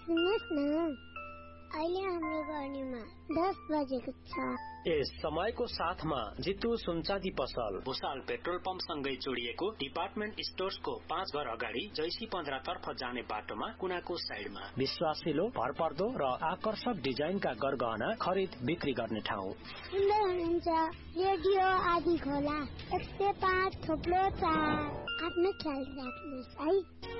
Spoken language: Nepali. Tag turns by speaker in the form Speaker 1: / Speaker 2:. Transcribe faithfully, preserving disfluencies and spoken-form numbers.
Speaker 1: सुन्नुहोस् न, अहिले हाम्रो गर्नेमा दस बजेको छ।
Speaker 2: यस समयको साथमा जितु सुनचाँदी पसल भुसाल पेट्रोल पम्प सँगै जोडिएको डिपार्टमेन्ट स्टोर्सको पाँच घर अगाडि जैसी पन्ध्र तर्फ जाने बाटोमा कुनाको साइडमा विश्वासिलो, भरपर्दो र आकर्षक डिजाइनका गरगहना खरिद बिक्री गर्ने ठाउँ।
Speaker 1: सुन्दै हुनुहुन्छ रेडियो आदि खोला एक सय पाँच थोप्लो चार। आफ्नो ख्याल राख्नुहोस् है।